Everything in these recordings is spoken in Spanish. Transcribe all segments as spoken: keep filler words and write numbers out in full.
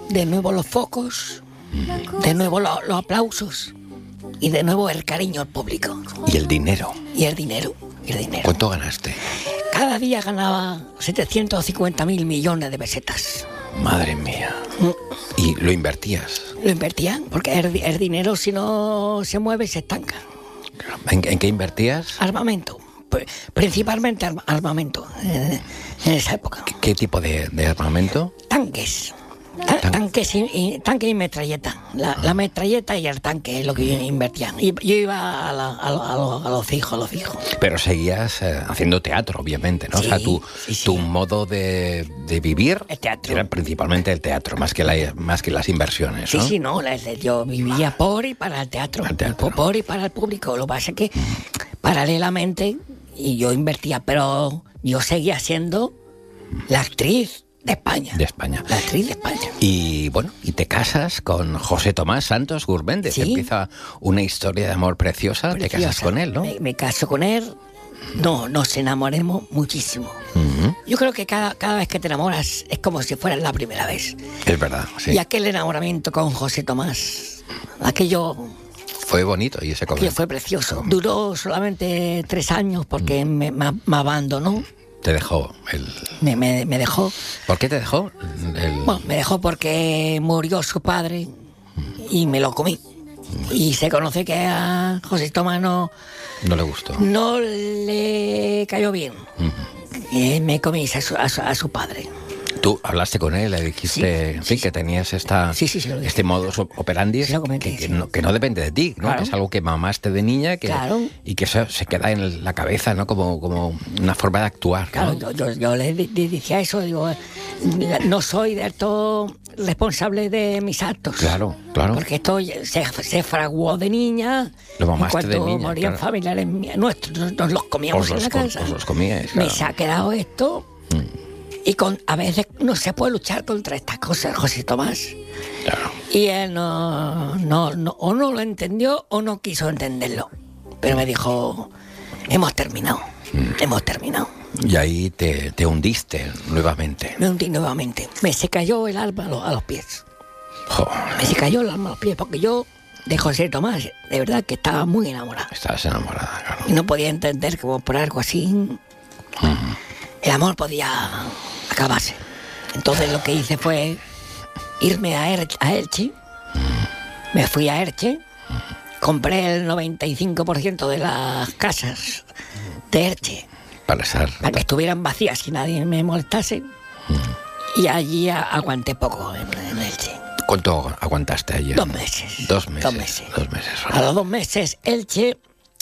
de nuevo los focos, de nuevo lo, los aplausos y de nuevo el cariño al público. ¿Y el dinero? Y el dinero, y el dinero. ¿Cuánto ganaste? Cada día ganaba setecientos cincuenta mil millones de pesetas. Madre mía. Mm. ¿Y lo invertías? Lo invertía, porque el, el dinero si no se mueve se estanca. ¿En, en qué invertías? Armamento. Principalmente arma, armamento eh, en esa época. ¿Qué, qué tipo de, de armamento? Tanques. Ta- Tan- tanques y, y, tanque y metralleta. La, ah. la metralleta y el tanque es lo que yo invertía. Y, yo iba a, la, a, lo, a, lo, a lo fijo, a lo fijo. Pero seguías eh, haciendo teatro, obviamente, ¿no? Sí, o sea, tu, sí, sí. tu modo de, de vivir el teatro. Era principalmente el teatro, más que, la, más que las inversiones, ¿no? Sí, sí, no. La, yo vivía por y para el teatro. El teatro. Por y para el público. Lo que pasa es que, mm. paralelamente, y yo invertía, pero yo seguía siendo la actriz de España. De España. La actriz de España. Y bueno, y te casas con José Tomás Santos Gurméndez. ¿Sí? Empieza una historia de amor preciosa. preciosa. Te casas con él, ¿no? Me, me caso con él. No, nos enamoremos muchísimo. Uh-huh. Yo creo que cada, cada vez que te enamoras es como si fuera la primera vez. Es verdad, sí. Y aquel enamoramiento con José Tomás, aquello... Fue bonito y ese comienzo. Fue precioso. Duró solamente tres años porque uh-huh. me, me, me abandonó. Te dejó el... Me, me, me dejó. ¿Por qué te dejó? El... Bueno, me dejó porque murió su padre y me lo comí. Y se conoce que a José Tomás no... No le gustó. No le cayó bien. Uh-huh. Y me comí a su, a, su, a su padre. Tú hablaste con él, le dijiste, sí, en fin, sí, que tenías esta, sí, sí, sí, este modus operandi sí, comenté, que, que, sí. no, que no depende de ti, ¿no? Claro. Que es algo que mamaste de niña que, claro. y que eso se queda en la cabeza, ¿no? Como, como una forma de actuar. Claro, ¿no? yo, yo, yo le decía eso, digo, no soy del todo responsable de mis actos. Claro, claro. Porque esto se, se fraguó de niña. Lo mamaste de niña. Morían claro. familiares nuestros, nos, nos los comíamos os en los, la casa. Os los comíais, claro. Me se ha quedado esto. Mm. Y con, a veces no se puede luchar contra estas cosas, José Tomás. Claro. Y él no, no, no, o no lo entendió o no quiso entenderlo. Pero me dijo, hemos terminado, mm. hemos terminado. Y ahí te, te hundiste nuevamente. Me hundí nuevamente. Me se cayó el alma a los, a los pies. Oh. Me se cayó el alma a los pies porque yo, de José Tomás, de verdad que estaba muy enamorada. Estabas enamorada, claro. Y no podía entender que por algo así, mm. el amor podía... acabarse. Entonces lo que hice fue irme a, er- a Elche, me fui a Elche, compré el noventa y cinco por ciento de las casas de Elche para, estar... para que estuvieran vacías y nadie me molestase, y allí a- aguanté poco en, en Elche. ¿Cuánto aguantaste allí? Dos meses. Dos meses. Dos meses. Dos meses. A los dos meses Elche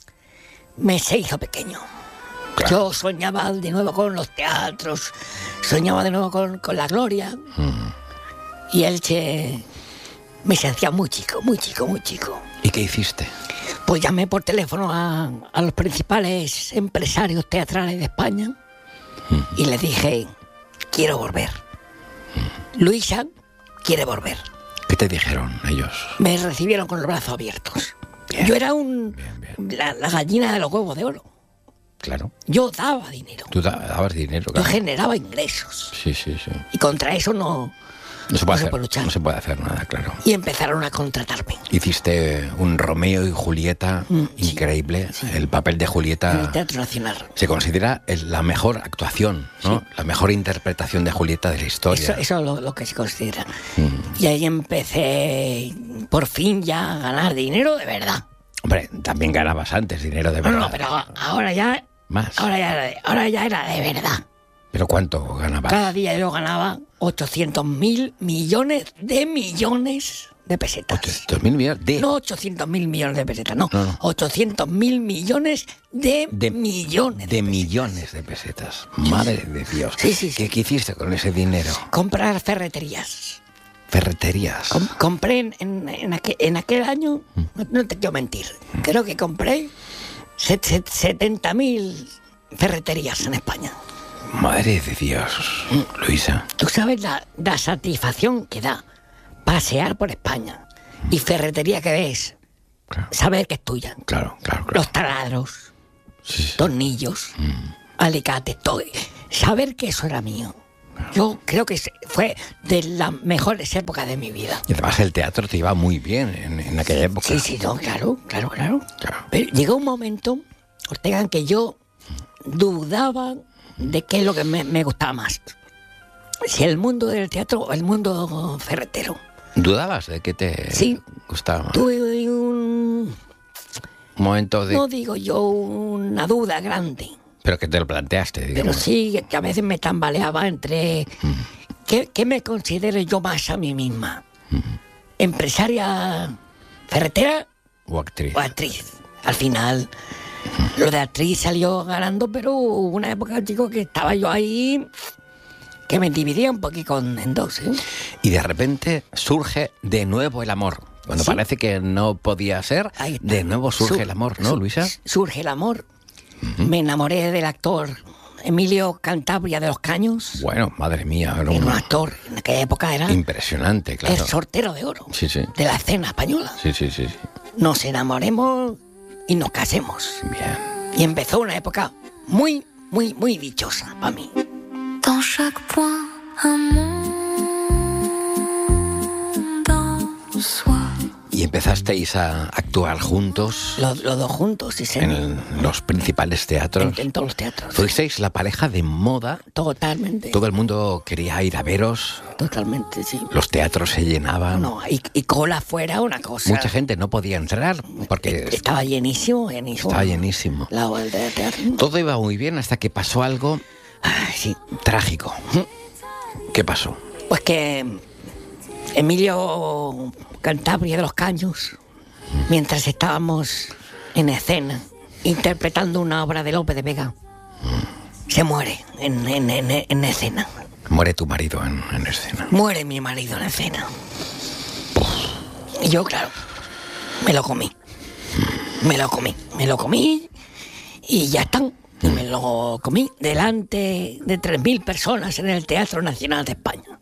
me se hizo pequeño. Claro. Yo soñaba de nuevo con los teatros, soñaba de nuevo con, con la gloria. Mm. Y Elche me sentía muy chico, muy chico, muy chico. ¿Y qué hiciste? Pues llamé por teléfono a, a los principales empresarios teatrales de España mm. y les dije, quiero volver. Mm. Luisa quiere volver. ¿Qué te dijeron ellos? Me recibieron con los brazos abiertos. Bien. Yo era un bien, bien. La, la gallina de los huevos de oro. Claro. Yo daba dinero. Tú dabas dinero, claro. Yo generaba ingresos. Sí, sí, sí. Y contra eso no, no, se, puede no hacer, se puede luchar. No se puede hacer nada, claro. Y empezaron a contratarme. Hiciste un Romeo y Julieta mm, increíble. Sí, sí. El papel de Julieta... En el Teatro Nacional. Se considera el, la mejor actuación, ¿no? Sí. La mejor interpretación de Julieta de la historia. Eso, eso es lo, lo que se considera. Mm. Y ahí empecé, por fin, ya a ganar dinero de verdad. Hombre, también ganabas antes dinero de verdad. No, no, pero ahora ya... Más. Ahora ya, era, ahora ya era de verdad. ¿Pero cuánto ganabas? Cada día yo ganaba ochocientos mil millones de millones de pesetas. ¿ochocientos mil millones de...? No ochocientos mil millones de pesetas, no. no, no. ochocientos mil millones de, de millones de, de millones de pesetas. Madre de Dios. Sí, sí, sí. ¿Qué, ¿Qué hiciste con ese dinero? Comprar ferreterías. ¿Ferreterías? Com- compré en, en, en, aquel, en aquel año, mm. no, no te quiero mentir, mm. creo que compré setenta mil ferreterías en España. Madre de Dios, mm. Luisa. Tú sabes la, la satisfacción que da pasear por España mm. y ferretería que ves, claro. Saber que es tuya. Claro, claro, claro. Los taladros, sí, sí. tornillos, mm. alicates, todo. Saber que eso era mío. Yo creo que fue de las mejores épocas de mi vida. Y además el teatro te iba muy bien en, en aquella época. Sí, sí, no, claro, claro, claro. Claro. Pero llegó un momento, Ortega, en que yo dudaba de qué es lo que me, me gustaba más. Si el mundo del teatro o el mundo ferretero. ¿Dudabas de qué te Sí. gustaba más? Tuve un... Un momento de... No digo yo una duda grande, Pero que te lo planteaste, pero digamos. sí que a veces me tambaleaba entre ¿qué, qué me considero yo más a mí misma? ¿Empresaria ferretera O actriz. o actriz? Al final, lo de actriz salió ganando, pero hubo una época, chico, que estaba yo ahí, que me dividía un poquito en dos, ¿eh? Y de repente surge de nuevo el amor. Cuando Sí. parece que no podía ser, Ahí está. de nuevo surge Su- el amor, ¿no, su- Luisa? Surge el amor. Me enamoré del actor Emilio Cantabria de los Caños. Bueno, madre mía, era Era un un actor, en aquella época era impresionante, el claro. sortero de oro Sí, sí. de la escena española. Sí, sí, sí, sí. Nos enamoremos y nos casemos. Bien. Y empezó una época muy, muy, muy dichosa para mí. Dans chaque point, un monde en soi. Y empezasteis a actuar juntos Los, los dos juntos, sí, sí. en En, el- los principales teatros. en todos los teatros. Fuisteis la pareja de moda. Totalmente. Todo el mundo quería ir a veros. Totalmente, sí. Los teatros se llenaban. No, y, y cola fuera una cosa. Mucha gente no podía entrar porque Estaba llenísimo, llenísimo. estaba llenísimo. La hora del teatro. Todo iba muy bien hasta que pasó algo Ay, sí. trágico. ¿Qué pasó? Pues que Emilio Cantabria de los Caños, mientras estábamos en escena interpretando una obra de Lope de Vega, se muere en, en, en, en escena. Muere tu marido en, en escena. Muere mi marido en escena. Y yo, claro, me lo comí. Me lo comí. Me lo comí y ya están. Y me lo comí delante de tres mil personas en el Teatro Nacional de España.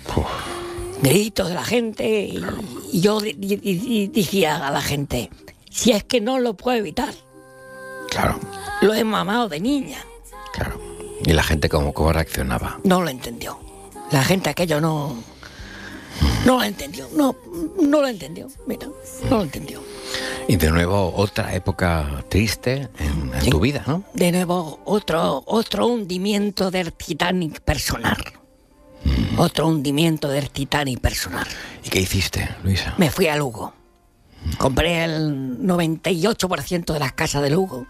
Gritos de la gente y, y yo di- di- di- decía a la gente, si es que no lo puedo evitar, Claro, lo he mamado de niña. claro. ¿Y la gente cómo, cómo reaccionaba? No lo entendió. La gente aquello no... No lo entendió. No, no lo entendió. Mira, no lo entendió. Y de nuevo otra época triste en, en Sí. tu vida, ¿no? De nuevo, otro, otro hundimiento del Titanic personal. Otro hundimiento del Titanic personal. ¿Y qué hiciste, Luisa? Me fui a Lugo. Compré el noventa y ocho por ciento de las casas de Lugo.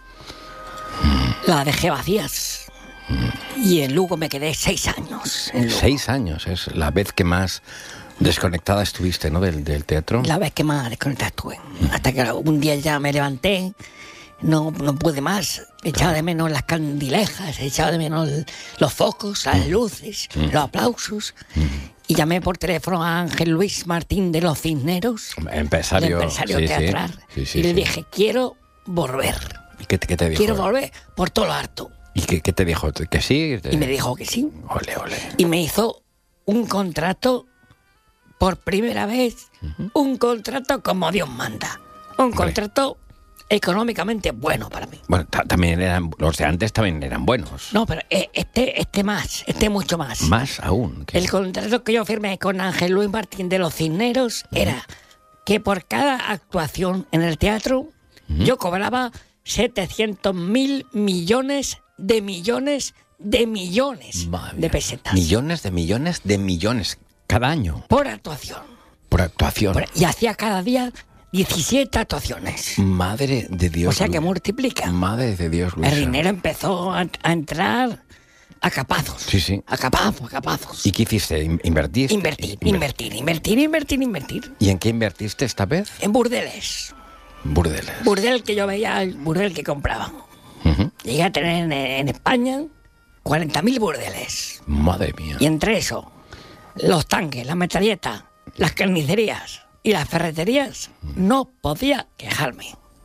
Las dejé vacías. Y en Lugo me quedé seis años. En Lugo. Seis años, es la vez que más desconectada estuviste, ¿no? Del, del teatro. La vez que más desconectada estuve. Hasta que un día ya me levanté, no, no pude más. Echaba de menos las candilejas, echaba de menos el- los focos, las luces, los aplausos. Y llamé por teléfono a Ángel Luis Martín de los Cisneros, Empresario, el empresario sí, sí. teatral. Sí, sí, y le sí. dije, quiero volver. ¿Y qué, te- qué te dijo? Quiero volver por todo lo harto. ¿Y qué, qué te dijo? ¿Que sí? Y me dijo que sí. Ole, ole. Y me hizo un contrato, por primera vez, un contrato como Dios manda. Un Hombre. contrato económicamente bueno para mí. Bueno, ta- también eran, los de antes también eran buenos. No, pero eh, este, este más, este mucho más. Más aún. que- El contrato que yo firmé con Ángel Luis Martín de los Cisneros era que por cada actuación en el teatro yo cobraba setecientos mil millones de millones de millones Madre de mía. pesetas. Millones de millones de millones cada año Por actuación. por actuación. Por- y hacía cada día diecisiete actuaciones. Madre de Dios. O sea que Luisa. multiplica. Madre de Dios, Luisa. El dinero empezó a, a entrar a capazos. Sí, sí. A capazos, a capazos. ¿Y qué hiciste? ¿In- ¿Invertiste? Invertir, Inver- invertir, invertir, invertir, invertir. ¿Y en qué invertiste esta vez? En burdeles. Burdeles. Burdel que yo veía, el burdel que compraban. Ujú. Llegué a tener en, en España cuarenta mil burdeles. Madre mía. Y entre eso, los tanques, las metralletas, las carnicerías y las ferreterías, no podía quejarme.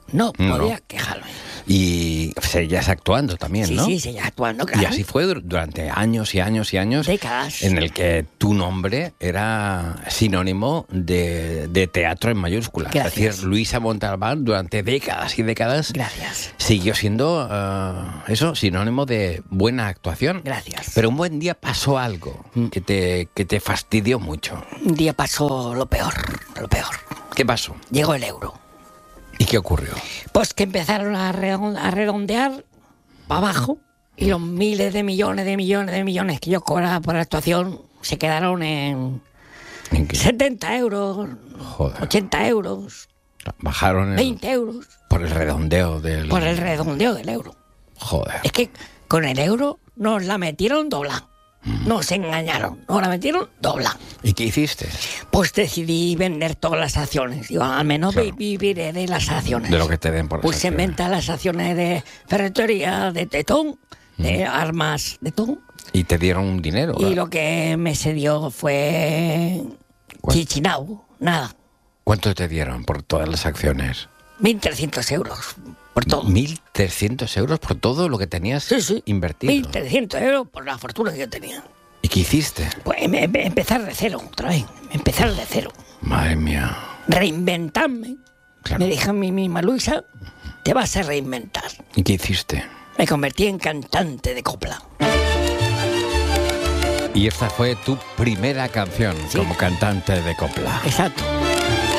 No, No. podía quejarme. Y seguías actuando también, Sí, ¿no? sí, seguía actuando, claro. Y así fue dur- durante años y años y años. Décadas. En el que tu nombre era sinónimo de, de teatro en mayúsculas. Gracias. Es decir, Luisa Montalbán durante décadas y décadas Gracias. siguió siendo eh, eso, sinónimo de buena actuación. Gracias. Pero un buen día pasó algo que te, que te fastidió mucho. Un día pasó lo peor, lo peor. ¿Qué pasó? Llegó el euro. ¿Y qué ocurrió? Pues que empezaron a redon- a redondear para abajo y los miles de millones de millones de millones que yo cobraba por actuación se quedaron en ¿En qué? setenta euros, Joder. ochenta euros, Bajaron el- veinte euros por el redondeo del... por el redondeo del euro. Joder. Es que con el euro nos la metieron dobla. Nos engañaron, nos la metieron dobla. ¿Y qué hiciste? Pues decidí vender todas las acciones. Digo, al menos Claro. vi- viviré de las acciones. De lo que te den por las Puse en acciones. venta las acciones de ferretería, de tetón, de armas de tetón. ¿Y te dieron un dinero? Y lo que me se dio fue ¿Cuál? chichinau, nada. ¿Cuánto te dieron por todas las acciones? mil trescientos euros por todo. ¿mil trescientos euros por todo lo que tenías Sí, sí. invertido? mil trescientos euros por la fortuna que yo tenía. ¿Y qué hiciste? Pues em- em- empezar de cero, otra vez. Empezar de cero. Madre mía. Reinventarme. Claro. Me dijo a mí misma, Luisa, te vas a reinventar. ¿Y qué hiciste? Me convertí en cantante de copla. Y esta fue tu primera canción Sí. como cantante de copla. Exacto.